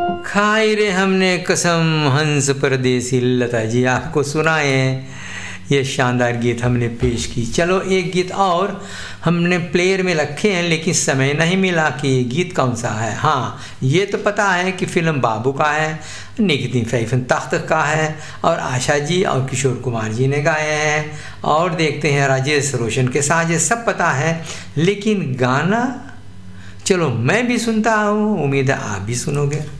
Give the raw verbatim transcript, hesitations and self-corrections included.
खाई रे हमने कसम हंस परदेसी, लता जी आपको सुनाए ये शानदार गीत हमने पेश की। चलो एक गीत और हमने प्लेयर में रखे हैं, लेकिन समय नहीं मिला कि ये गीत कौन सा है। हाँ, ये तो पता है कि फिल्म बाबू का है, निगती फैफन तख्त का है और आशा जी और किशोर कुमार जी ने गाए हैं, और देखते हैं राजेश रोशन के साथ, ये सब पता है। लेकिन गाना चलो मैं भी सुनता हूँ, उम्मीद है आप भी सुनोगे।